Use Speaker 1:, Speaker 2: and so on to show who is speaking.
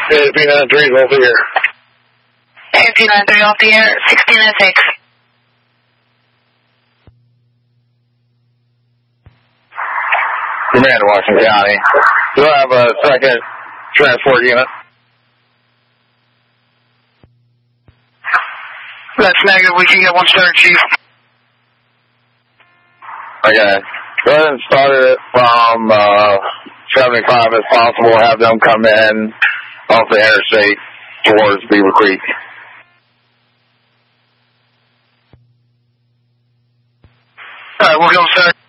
Speaker 1: AP93 off the air.
Speaker 2: AP93 off the air, 1606.
Speaker 1: Command Washington County. Do I have a second transport unit?
Speaker 2: That's negative. We can get one started, Chief.
Speaker 1: Okay. Go ahead and start it from 75 if possible. Have them come in off the interstate towards Beaver Creek.
Speaker 2: All right, we'll go, sir.